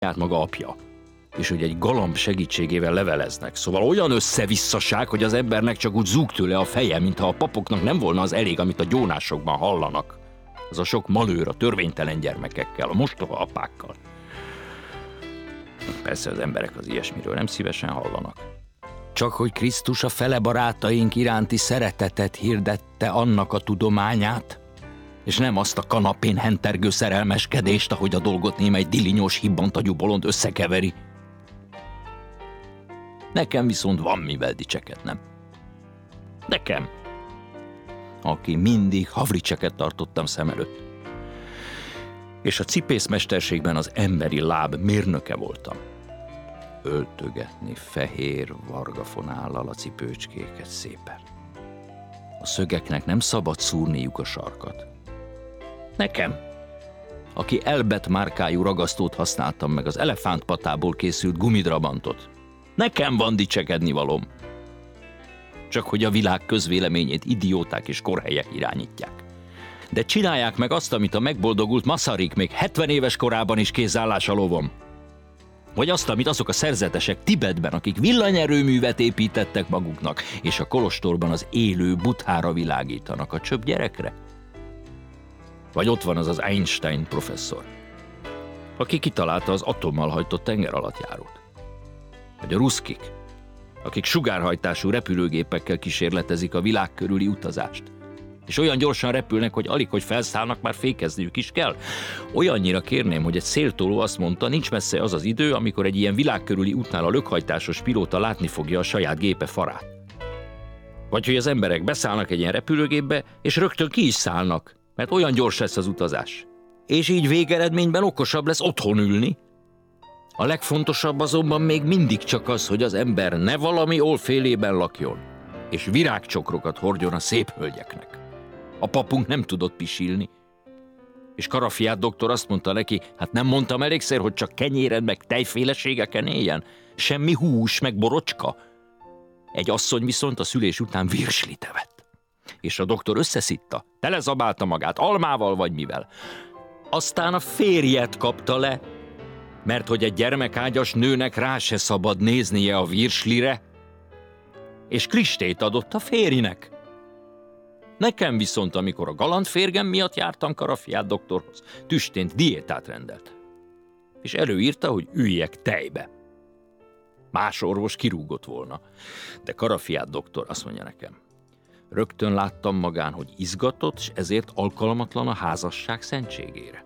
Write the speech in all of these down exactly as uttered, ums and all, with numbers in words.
saját maga apja, és hogy egy galamb segítségével leveleznek. Szóval olyan összevisszaság, hogy az embernek csak úgy zúg tőle a feje, mintha a papoknak nem volna az elég, amit a gyónásokban hallanak. Az a sok malőr a törvénytelen gyermekekkel, a mostoha apákkal. Persze az emberek az ilyesmiről nem szívesen hallanak. Csak hogy Krisztus a fele barátaink iránti szeretetet hirdette, annak a tudományát, és nem azt a kanapén hentergő szerelmeskedést, ahogy a dolgot némely dilinyós hibbantagyú bolond összekeveri. Nekem viszont van mivel dicsekednem. Nekem, aki mindig Havricseket tartottam szem előtt, és a cipészmesterségben az emberi láb mérnöke voltam. Öltögetni fehér vargafonállal a cipőcskéket szépen. A szögeknek nem szabad szúrniuk a sarkat. Nekem, aki Elbet márkájú ragasztót használtam meg az elefántpatából készült gumidrabantot. Nekem van dicsekedni valóm. Csak hogy a világ közvéleményét idióták és korhelyek irányítják. De csinálják meg azt, amit a megboldogult Masaryk még hetven éves korában is kézállás a lovom. Vagy azt, amit azok a szerzetesek Tibetben, akik villanyerőművet építettek maguknak, és a kolostorban az élő Buddhára világítanak a csöpp gyerekre. Vagy ott van az az Einstein professzor, aki kitalálta az atommal hajtott tengeralattjárót. Vagy a ruszkik, akik sugárhajtású repülőgépekkel kísérletezik a világ körüli utazást. És olyan gyorsan repülnek, hogy alig, hogy felszállnak, már fékezniük is kell. Olyannyira kérném, hogy egy széltoló azt mondta, nincs messze az az idő, amikor egy ilyen világkörüli útnál a lökhajtásos pilóta látni fogja a saját gépe farát. Vagy hogy az emberek beszállnak egy ilyen repülőgépbe, és rögtön ki is szállnak, mert olyan gyors lesz az utazás. És így végeredményben okosabb lesz otthon ülni. A legfontosabb azonban még mindig csak az, hogy az ember ne valami olfélében lakjon, és virágcsokrokat hordjon a szép hölgyeknek. A papunk nem tudott pisilni, és Karafiát doktor azt mondta neki, hát nem mondtam elégszer, hogy csak kenyéren meg tejféleségeken éljen, semmi hús meg borocska. Egy asszony viszont a szülés után virslit evett, és a doktor összeszitta, telezabálta magát, almával vagy mivel. Aztán a férjet kapta le, mert hogy egy gyermekágyas nőnek rá se szabad néznie a virslire, és kristét adott a férjnek. Nekem viszont, amikor a galantférgem miatt jártam Karafiát doktorhoz, tüstént diétát rendelt. És előírta, hogy üljek tejbe. Más orvos kirúgott volna. De Karafiát doktor azt mondja nekem, rögtön láttam magán, hogy izgatott, és ezért alkalmatlan a házasság szentségére.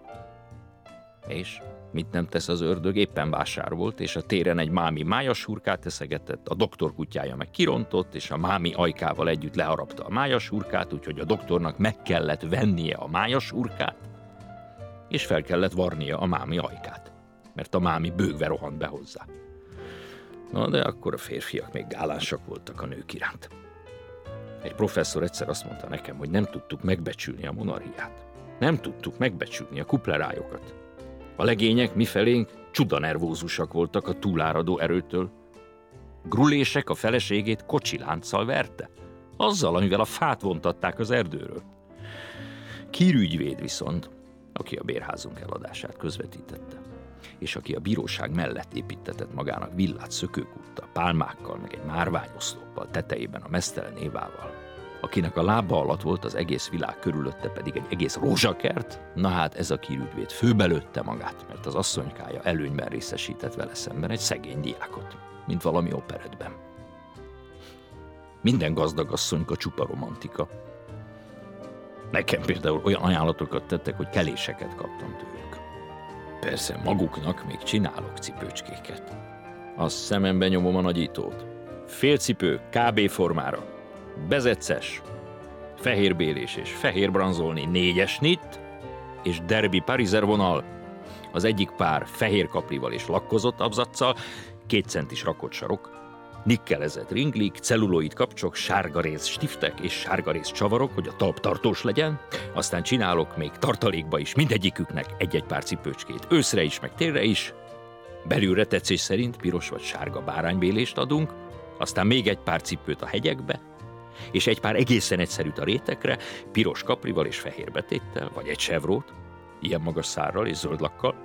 És mit nem tesz az ördög, éppen vásár volt, és a téren egy mámi májashurkát eszegetett, a doktor kutyája meg kirontott, és a mámi ajkával együtt leharapta a májashurkát, úgyhogy a doktornak meg kellett vennie a májashurkát, és fel kellett varnia a mámi ajkát, mert a mámi bőgve rohant be hozzá. Na de akkor a férfiak még gálánsak voltak a nők iránt. Egy professzor egyszer azt mondta nekem, hogy nem tudtuk megbecsülni a monarchiát. Nem tudtuk megbecsülni a kuplerályokat. A legények mifelénk csudanervózusak voltak a túláradó erőtől. Grulések a feleségét kocsilánccal verte, azzal, amivel a fát vontatták az erdőről. Kírügyvéd viszont, aki a bérházunk eladását közvetítette, és aki a bíróság mellett építetett magának villát szökőkúttal, pálmákkal, meg egy márványoszloppal, tetejében a meztelen Évával, akinek a lába alatt volt az egész világ, körülötte pedig egy egész rózsakert, na hát ez a kírügyvéd főbelőtte magát, mert az asszonykája előnyben részesített vele szemben egy szegény diákot, mint valami operetben. Minden gazdag asszonyka csupa romantika. Nekem például olyan ajánlatokat tettek, hogy keléseket kaptam tőlük. Persze maguknak még csinálok cipőcskéket. A szemembe nyomom a nagyítót. Félcipő, ká bé formára. Bezetszes, fehérbélés és fehér branzolni négyes nitt, és derbi parizer vonal, az egyik pár fehér kaplival és lakkozott abzaccal, két centis rakott sarok, nikkelezett ringlik, celluloid kapcsok, sárgaréz stiftek és sárgaréz csavarok, hogy a talp tartós legyen, aztán csinálok még tartalékba is mindegyiküknek egy-egy pár cipőcskét, őszre is, meg térre is, belülre tetszés szerint piros vagy sárga báránybélést adunk, aztán még egy pár cipőt a hegyekbe, és egy pár egészen egyszerűt a rétekre, piros kaplival és fehér betéttel, vagy egy sevrót, ilyen magas szárral és zöld lakkal,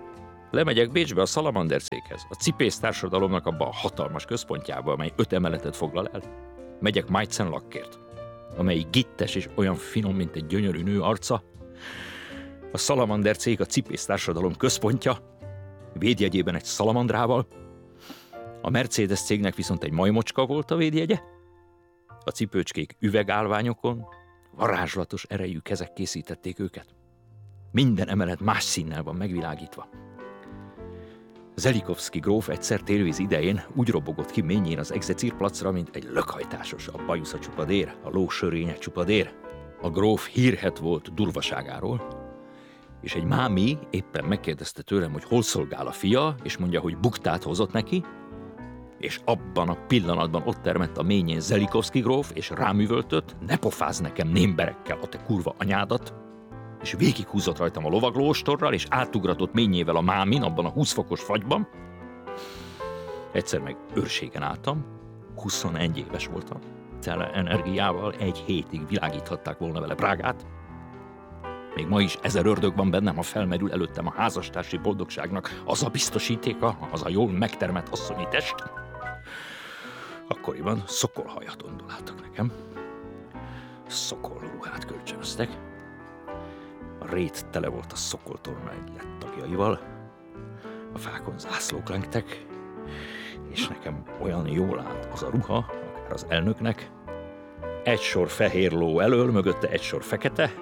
Lemegyek Bécsbe a Salamander céghez, a cipész társadalomnak abba a hatalmas központjába, amely öt emeletet foglal el. Megyek Meitzen-Lackért, amelyik gittes és olyan finom, mint egy gyönyörű nő arca. A Salamander cég a cipész társadalom központja, védjegyében egy szalamandrával. A Mercedes cégnek viszont egy majmocska volt a védjegye. A cipőcskék üvegállványokon, varázslatos erejű kezek készítették őket. Minden emelet más színnel van megvilágítva. Zelikovszky gróf egyszer télvíz idején úgy robogott ki mélyén az Execirplacra, mint egy lökhajtásos, a bajusza csupadér, a ló sörénye csupadér. A gróf hírhedt volt durvaságáról, és egy mámi éppen megkérdezte tőlem, hogy hol szolgál a fia, és mondja, hogy buktát hozott neki, és abban a pillanatban ott termett a ményén Zelikovszky gróf, és rám üvöltött, ne pofázz nekem némberekkel a te kurva anyádat, és végighúzott rajtam a lovaglóostorral, és átugratott ményével a mámin abban a húsz fokos fagyban. Egyszer meg őrségen álltam, huszonegy éves voltam, tele energiával egy hétig világíthatták volna vele Prágát. Még ma is ezer ördög van bennem, ha felmerül előttem a házastársi boldogságnak az a biztosítéka, az a jól megtermett asszonyi test. Akkoriban szokolhajat onduláltak nekem. Szokolruhát kölcsönöztek. A rét tele volt a szokoltorna egy lett tagjaival. A fákon zászlók lengtek, és nekem olyan jól állt az a ruha, akár az elnöknek. Egy sor fehér ló elől, mögötte egy sor fekete.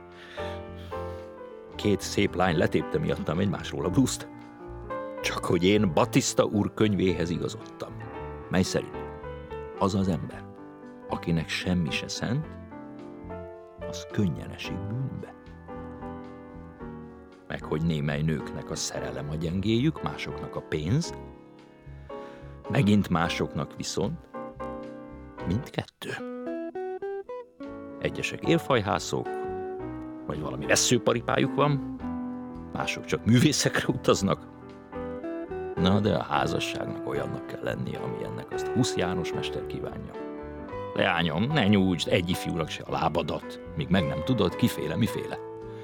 Két szép lány letépte miattam egymásról a blúzt. Csak hogy én Batiszta úr könyvéhez igazodtam, mely szerint az az ember, akinek semmi se szent, az könnyen esik bűnbe. Meg hogy némely nőknek a szerelem a gyengéjük, másoknak a pénz, megint másoknak viszont mindkettő. Egyesek élfajhászok, vagy valami vesszőparipájuk van, mások csak művészekre utaznak. Na, de a házasságnak olyannak kell lennie, amilyennek azt Husz János mester kívánja. Leányom, ne nyújtsd egy ifjúnak se a lábadat, míg meg nem tudod, kiféle, miféle.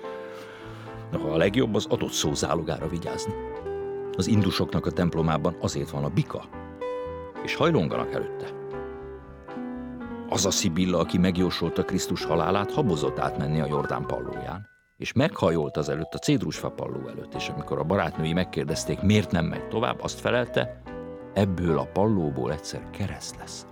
Noha a legjobb az adott szó zálogára vigyázni. Az indusoknak a templomában azért van a bika, és hajlonganak előtte. Az a Szibilla, aki megjósolta Krisztus halálát, habozott átmenni a Jordán pallóján, és meghajolt az előtt a cédrusfa palló előtt, és amikor a barátnői megkérdezték, miért nem megy tovább, azt felelte, ebből a pallóból egyszer kereszt lesz.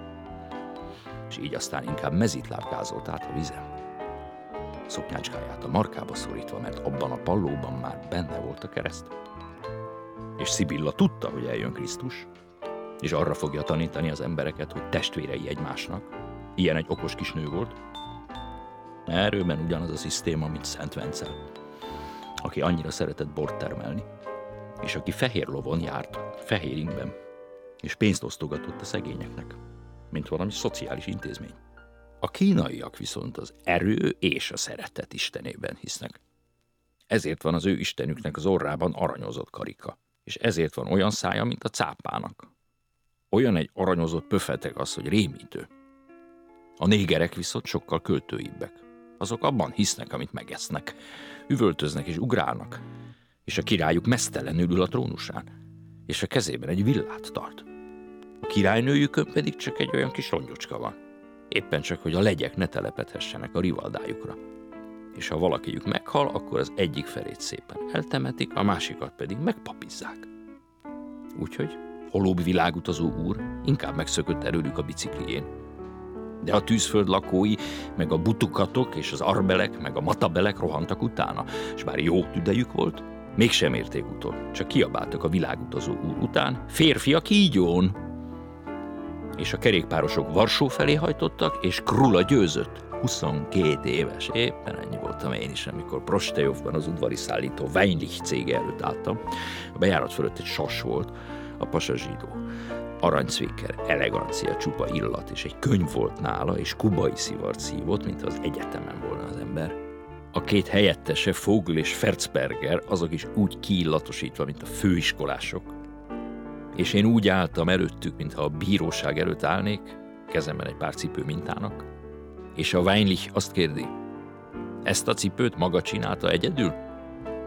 És így aztán inkább mezitlábgázolt át a vizen. Szoknyácskáját a markába szorítva, mert abban a pallóban már benne volt a kereszt. És Szibilla tudta, hogy eljön Krisztus, és arra fogja tanítani az embereket, hogy testvérei egymásnak. Ilyen egy okos kis nő volt. Erőben ugyanaz a szisztéma, mint Szent Vencel, aki annyira szeretett bort termelni, és aki fehér lovon járt, fehér ingben, és pénzt osztogatott a szegényeknek, mint valami szociális intézmény. A kínaiak viszont az erő és a szeretet istenében hisznek. Ezért van az ő istenüknek az orrában aranyozott karika, és ezért van olyan szája, mint a cápának. Olyan egy aranyozott pöfetek az, hogy rémítő. A négerek viszont sokkal költőibbek. Azok abban hisznek, amit megesznek. Üvöltöznek és ugrálnak, és a királyuk meztelenül ül a trónusán, és a kezében egy villát tart. A királynőjükön pedig csak egy olyan kis rongyocska van. Éppen csak, hogy a legyek ne telepedhessenek a rivaldájukra. És ha valakiük meghal, akkor az egyik felét szépen eltemetik, a másikat pedig megpapizzák. Úgyhogy holóbb világutazó úr inkább megszökött előlük a biciklién. De a tűzföld lakói, meg a butukatok és az arbelek, meg a matabelek rohantak utána, és bár jó tüdejük volt, mégsem érték utol, csak kiabáltak a világutazó úr után, férfiak kígyón! És a kerékpárosok Varsó felé hajtottak, és Krula győzött. huszonkét éves, éppen ennyi voltam én is, amikor Prostejovban az udvari szállító Weinlich cége előtt álltam. A bejárat fölött egy sas volt, a pasa zsidó. Aranycvéker, elegancia, csupa illat, és egy könyv volt nála, és kubai szivart szívott, mint az egyetemen volna az ember. A két helyettese, Fogl és Ferzberger, azok is úgy kiillatosítva, mint a főiskolások. És én úgy álltam előttük, mintha a bíróság előtt állnék, kezemben egy pár cipő mintának, és a Weinlich azt kérdi, ezt a cipőt maga csinálta egyedül?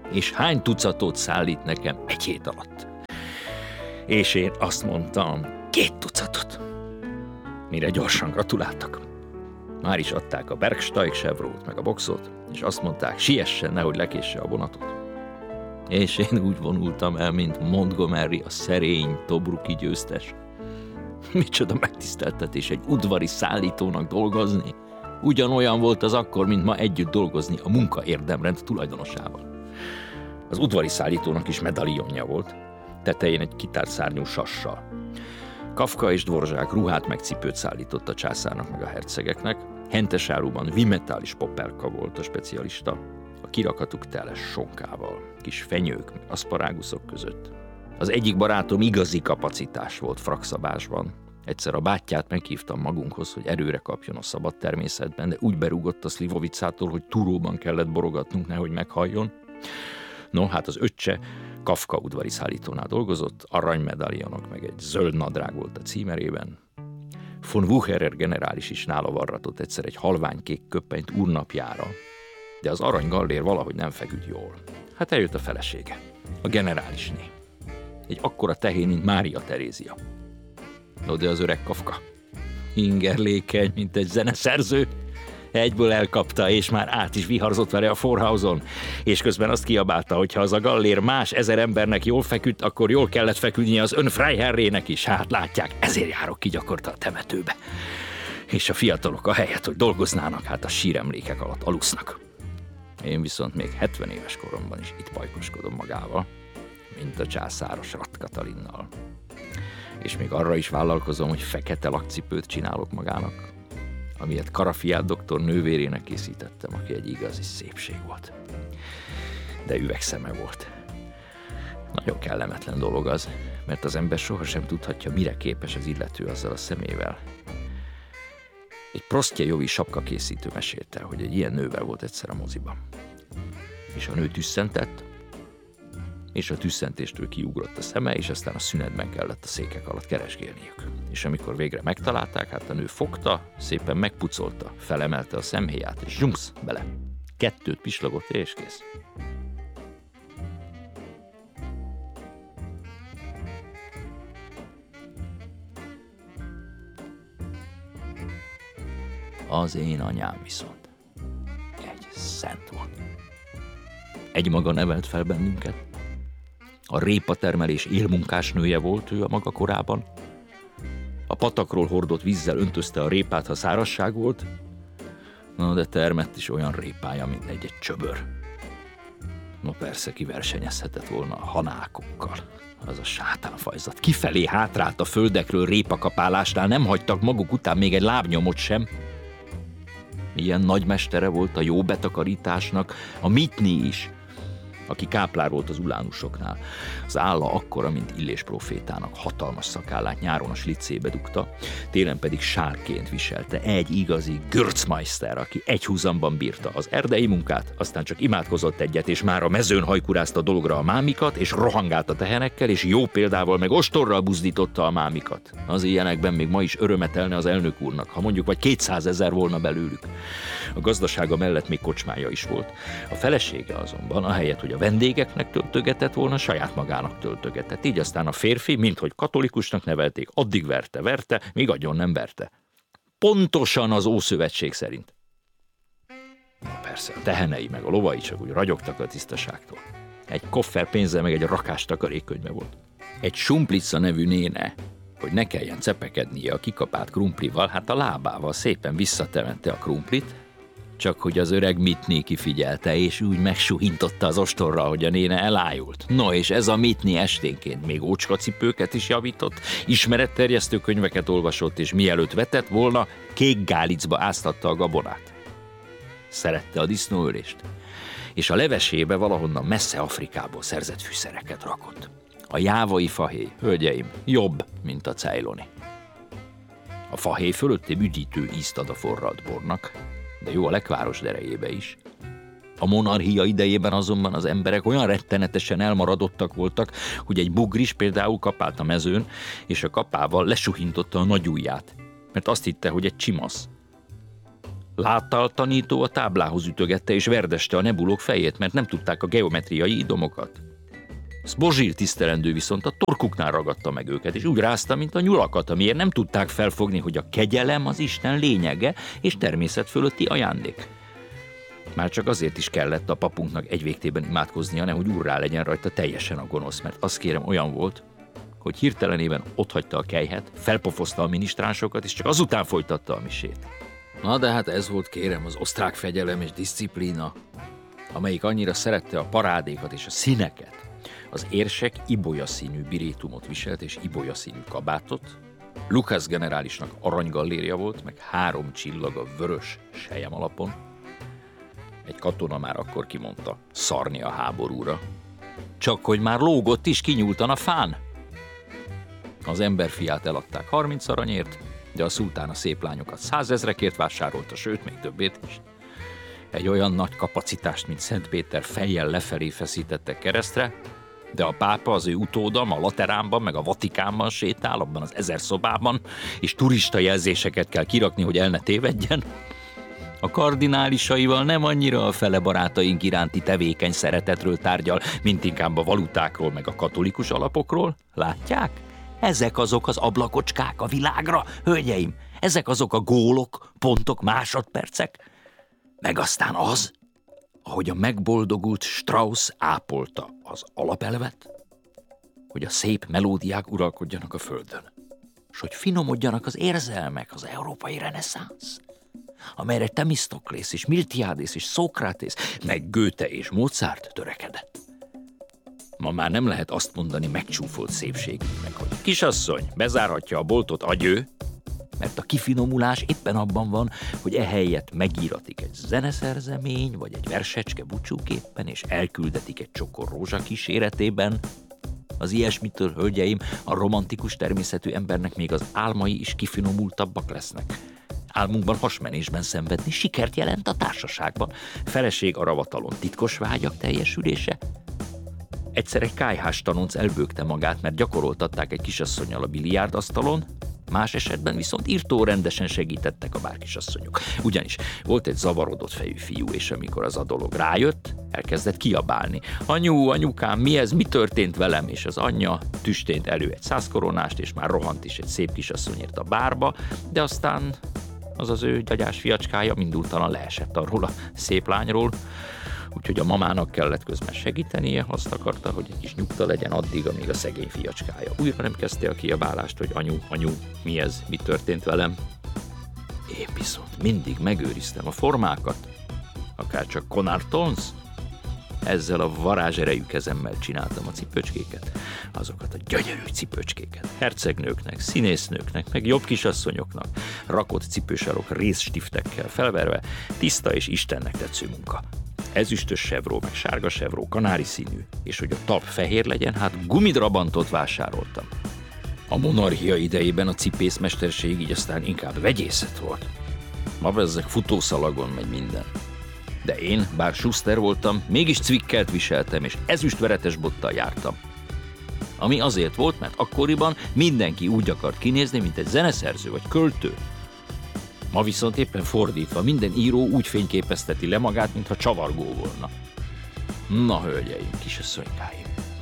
És hány tucatot szállít nekem egy hét alatt? És én azt mondtam, két tucatot. Mire gyorsan gratuláltak. Már is adták a Bergsteig Chevrolet meg a boxot, és azt mondták, siessen, nehogy lekésse a vonatot. És én úgy vonultam el, mint Montgomery, a szerény, tobruki győztes. Micsoda megtiszteltetés egy udvari szállítónak dolgozni. Ugyanolyan volt az akkor, mint ma együtt dolgozni a munkaérdemrend tulajdonosával. Az udvari szállítónak is medalionja volt, tetején egy kitárt szárnyú sassal. Kafka és Dvorzsák ruhát meg cipőt szállított a császárnak meg a hercegeknek, hentes áruban vimetális popelka volt a specialista, a kirakatuk teles sonkával, kis fenyők, meg aszparáguszok között. Az egyik barátom igazi kapacitás volt frakszabásban. Egyszer a bátyját meghívtam magunkhoz, hogy erőre kapjon a szabad természetben, de úgy berúgott a Slivovicától, hogy túróban kellett borogatnunk, nehogy meghalljon. No, hát az öccse Kafka udvari szállítónál dolgozott, aranymedalionok meg egy zöld nadrág volt a címerében. Von Wucherer generális is nála varratott egyszer egy halványkék köppenyt úrnapjára, de az arany gallér valahogy nem feküdt jól. Hát eljött a felesége, a generálisné. Egy akkora tehén, mint Mária Terézia. No, de az öreg Kafka ingerlékeny, mint egy zeneszerző. Egyből elkapta, és már át is viharzott vele a Forhauson, és közben azt kiabálta, hogy ha az a gallér más ezer embernek jól feküdt, akkor jól kellett feküdnie az ön Freiherrének is. Hát látják, ezért járok ki gyakorta a temetőbe. És a fiatalok ahelyett, hogy dolgoznának, hát a síremlékek alatt alusznak. Én viszont még hetven éves koromban is itt pajkoskodom magával, mint a császáros Ratt Katalinnal. És még arra is vállalkozom, hogy fekete lakcipőt csinálok magának, amilyet Karafiát doktor nővérének készítettem, aki egy igazi szépség volt. De üvegszeme volt. Nagyon kellemetlen dolog az, mert az ember sohasem tudhatja, mire képes az illető azzal a szemével. Egy Prostjejovi sapkakészítő mesélte, hogy egy ilyen nővel volt egyszer a moziban. És a nő tüsszentett, és a tüsszentéstől kiugrott a szeme, és aztán a szünetben kellett a székek alatt keresgélniük. És amikor végre megtalálták, hát a nő fogta, szépen megpucolta, felemelte a szemhéját, és zsumsz bele. Kettőt pislogott, és kész. Az én anyám viszont egy szent volt. Egymaga nevelt fel bennünket. A répatermelés élmunkásnője volt ő a maga korában. A patakról hordott vízzel öntözte a répát, ha szárazság volt. Na, de termett is olyan répája, mint egy-egy csöbör. No persze, kiversenyezhetett volna a hanákokkal. Az a sátánfajzat. Kifelé hátrált a földekről répakapálásnál, nem hagytak maguk után még egy lábnyomot sem. Ilyen nagymestere volt a jó betakarításnak a Mitni is, aki káplár volt az ulánusoknál. Az álla akkora, mint Illés profétának, hatalmas szakállát nyáron a slicébe dugta, télen pedig sárként viselte, egy igazi Gürzmeister, aki egy húzamban bírta az erdei munkát, aztán csak imádkozott egyet, és már a mezőn hajkurázta dologra a mámikat, és rohangált a tehenekkel, és jó példával meg ostorral buzdította a mámikat. Az ilyenekben még ma is örömetelne az elnök úrnak, ha mondjuk vagy kétszázezer volna belőlük. A gazdasága mellett még kocsmája is volt. A felesége azonban, ahelyett, hogy a vendégeknek töltögetett volna, saját magának töltögetett. Így aztán a férfi, minthogy katolikusnak nevelték, addig verte, verte, míg agyon nem verte. Pontosan az Ószövetség szerint. Na persze, a tehenei meg a lovai csak úgy ragyogtak a tisztaságtól. Egy koffer pénze meg egy rakás takarékkönyve volt. Egy Sumplica nevű néne, hogy ne kelljen cepekednie a kikapált krumplival, hát a lábával szépen visszatemette a krumplit, csak hogy az öreg Mitni kifigyelte, és úgy megsuhintotta az ostorra, hogy a néne elájult. No, és ez a Mitni esténként még ócskacipőket is javított, ismeretterjesztő könyveket olvasott, és mielőtt vetett volna, kék gálicba áztatta a gabonát. Szerette a disznóölést, és a levesébe valahonnan messze Afrikából szerzett fűszereket rakott. A jávai fahéj, hölgyeim, jobb, mint a ceyloni. A fahéj fölöttébb üdítő ízt ad a forralt bornak, de jó a lekváros derejébe is. A monarchia idejében azonban az emberek olyan rettenetesen elmaradottak voltak, hogy egy bugris például kapált a mezőn, és a kapával lesuhintotta a nagy ujját, mert azt hitte, hogy egy csimasz. Láttal tanító a táblához ütögette és verdeste a nebulók fejét, mert nem tudták a geometriai idomokat. Zbozsír tisztelendő viszont a torkuknál ragadta meg őket, és úgy rázta, mint a nyulakat, amiért nem tudták felfogni, hogy a kegyelem az Isten lényege és természet fölötti ajándék. Már csak azért is kellett a papunknak egy végtében imádkoznia, nehogy úrrá legyen rajta teljesen a gonosz, mert azt kérem olyan volt, hogy hirtelenében otthagyta a kelyhet, felpofozta a minisztránsokat, és csak azután folytatta a misét. Na de hát ez volt, kérem, az osztrák fegyelem és diszciplína, amelyik annyira szerette a parádékat és a színeket. Az érsek ibolyaszínű birétumot viselt és ibolyaszínű kabátot, Lukács generálisnak aranygallérja volt, meg három csillag a vörös sejem alapon. Egy katona már akkor kimondta, szarni a háborúra. Csak hogy már lógott is kinyúltan a fán. Az emberfiát eladták harminc aranyért, de a szultán a szép lányokat százezrekért vásárolta, sőt, még többét is. Egy olyan nagy kapacitást, mint Szent Péter fejjel lefelé feszítette keresztre, de a pápa, az ő utódam, a Lateránban, meg a Vatikánban sétál, abban az ezer szobában, és turista jelzéseket kell kirakni, hogy el ne tévedjen. A kardinálisaival nem annyira a fele barátaink iránti tevékeny szeretetről tárgyal, mint inkább a valutákról, meg a katolikus alapokról. Látják? Ezek azok az ablakocskák a világra, hölgyeim! Ezek azok a gólok, pontok, másodpercek. Meg aztán az, ahogy a megboldogult Strauss ápolta az alapelvet, hogy a szép melódiák uralkodjanak a földön, és hogy finomodjanak az érzelmek, az európai reneszánsz, amelyre Themistoklész és Miltiádész és Szókratész, meg Goethe és Mozart törekedett. Ma már nem lehet azt mondani megcsúfolt szépségűnek, hogy kisasszony, bezárhatja a boltot, agyő, mert a kifinomulás éppen abban van, hogy ehelyett megíratik egy zeneszerzemény, vagy egy versecske búcsúképpen, és elküldetik egy csokor rózsa kíséretében. Az ilyesmitől, hölgyeim, a romantikus természetű embernek még az álmai is kifinomultabbak lesznek. Álmunkban hasmenésben szenvedni sikert jelent a társaságban. Feleség a ravatalon titkos vágyak teljesülése. Egyszer egy kályhás tanonc elbőgte magát, mert gyakoroltatták egy kisasszonnyal a biliárdasztalon, más esetben viszont írtó rendesen segítettek a bárkisasszonyok. Ugyanis volt egy zavarodott fejű fiú, és amikor az a dolog rájött, elkezdett kiabálni. Anyu, anyukám, mi ez, mi történt velem? És az anyja tüstént elő egy százkoronást, és már rohant is egy szép kisasszonyért a bárba, de aztán az az ő gyagyás fiacskája mindultalan leesett arról a szép lányról, úgyhogy a mamának kellett közben segítenie, azt akarta, hogy egy kis nyugta legyen addig, amíg a szegény fiacskája újra nem kezdte a kiabálást, hogy anyu, anyu, mi ez, mi történt velem. Én viszont mindig megőriztem a formákat, akár csak Conartons. Ezzel a varázserejű kezemmel csináltam a cipőcskéket, azokat a gyönyörű cipőcskéket, hercegnőknek, színésznőknek, meg jobb kisasszonyoknak, rakott cipősarok rézstiftekkel felverve, tiszta és Istennek tetsző munka. Ezüstös sevró, meg sárga sevró, kanári színű, és hogy a talp fehér legyen, hát gumidrabantot vásároltam. A monarchia idejében a cipészmesterség így aztán inkább vegyészet volt. Ma bezzeg futószalagon megy minden. De én, bár Schuster voltam, mégis cvikkelt viseltem, és ezüstveretes bottal jártam. Ami azért volt, mert akkoriban mindenki úgy akart kinézni, mint egy zeneszerző vagy költő. Ma viszont éppen fordítva, minden író úgy fényképezteti le magát, mintha csavargó volna. Na, hölgyeim, kisasszonykáim,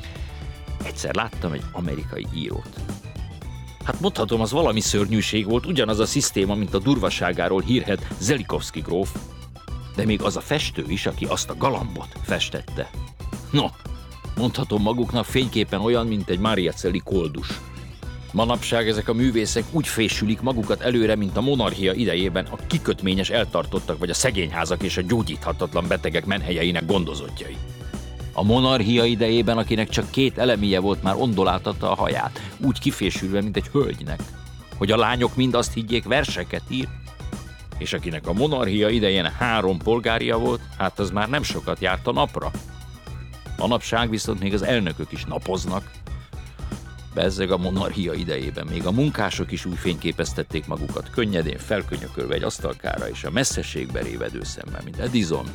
egyszer láttam egy amerikai írót. Hát mondhatom, az valami szörnyűség volt, ugyanaz a szisztéma, mint a durvaságáról hírhedt Zelikovszky gróf, de még az a festő is, aki azt a galambot festette. No, mondhatom maguknak fényképpen olyan, mint egy Mariacelli koldus. Manapság ezek a művészek úgy fésülik magukat előre, mint a monarchia idejében a kikötményes eltartottak, vagy a szegényházak és a gyógyíthatatlan betegek menhelyeinek gondozottjai. A monarchia idejében, akinek csak két elemije volt, már ondoláltatta a haját, úgy kifésülve, mint egy hölgynek, hogy a lányok mind azt higgyék, verseket ír, és akinek a monarchia idején három polgárja volt, hát az már nem sokat járt a napra. Manapság viszont még az elnökök is napoznak. Bezzeg a monarchia idejében még a munkások is úgy fényképeztették magukat, könnyedén felkönyökölve egy asztalkára és a messzeségbe révedő szemmel, mint Edison.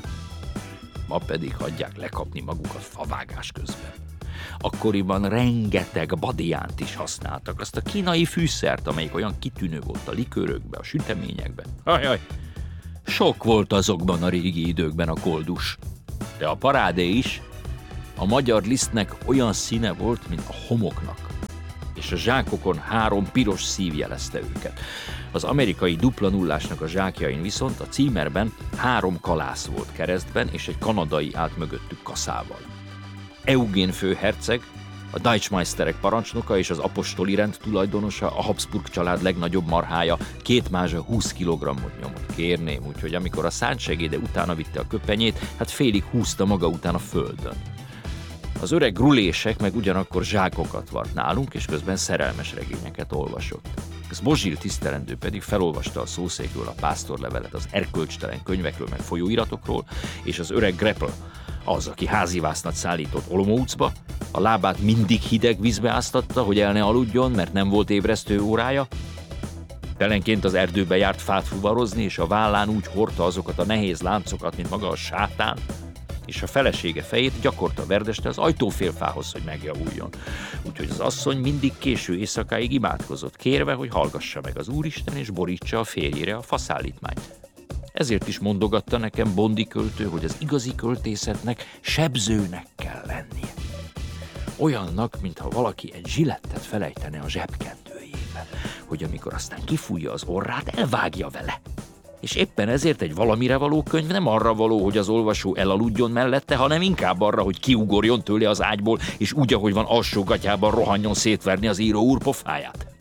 Ma pedig hagyják lekapni magukat favágás közben. Akkoriban rengeteg badiánt is használtak, azt a kínai fűszert, amelyik olyan kitűnő volt a likőrökbe, a süteményekbe. Ajaj, Sok volt azokban a régi időkben a koldus. De a parádé is. A magyar lisztnek olyan színe volt, mint a homoknak. És a zsákokon három piros szív jelezte őket. Az amerikai dupla nullásnak a zsákjain viszont a címerben három kalász volt keresztben, és egy kanadai állt mögöttük kaszával. Eugén főherceg, a Deutschmeisterek parancsnoka és az apostoli rend tulajdonosa, a Habsburg család legnagyobb marhája, két mázsa húsz kilogrammot nyomott, kérném, úgyhogy amikor a szántsegéde utána vitte a köpenyét, hát félig húzta maga után a földön. Az öreg grulések meg ugyanakkor zsákokat vart nálunk, és közben szerelmes regényeket olvasott. Zbozsil tisztelendő pedig felolvasta a szószékről a pásztorlevelet az erkölcstelen könyvekről meg folyóiratokról, és az öreg Greppel, az, aki házivásznat szállított Olomoucba, a lábát mindig hideg vízbe áztatta, hogy el ne aludjon, mert nem volt ébresztő órája. Telenként az erdőbe járt fát fuvarozni, és a vállán úgy hordta azokat a nehéz láncokat, mint maga a sátán, és a felesége fejét gyakorta verdeste az ajtófélfához, hogy megjavuljon. Úgyhogy az asszony mindig késő éjszakáig imádkozott, kérve, hogy hallgassa meg az Úristen, és borítsa a férjére a faszállítmányt. Ezért is mondogatta nekem Bondi költő, hogy az igazi költészetnek sebzőnek kell lennie. Olyannak, mintha valaki egy zsilettet felejtene a zsebkendőjében, hogy amikor aztán kifújja az orrát, elvágja vele. És éppen ezért egy valamire való könyv nem arra való, hogy az olvasó elaludjon mellette, hanem inkább arra, hogy kiugorjon tőle az ágyból, és úgy, ahogy van alsógatyában rohanjon szétverni az író úr pofáját.